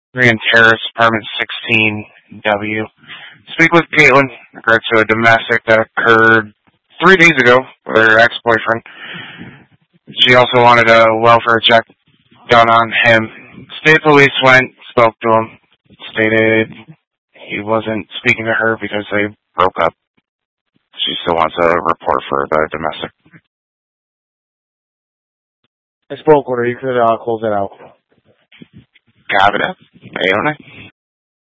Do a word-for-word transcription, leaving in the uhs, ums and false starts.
Korean Terrace, apartment sixteen W. Speak with Caitlin in regards to a domestic that occurred three days ago with her ex-boyfriend. She also wanted a welfare check done on him. State police went, spoke to him, stated he wasn't speaking to her because they broke up. She still wants a report for the domestic. I spoke with her. You could uh, close it out. Copy that. Ayun na.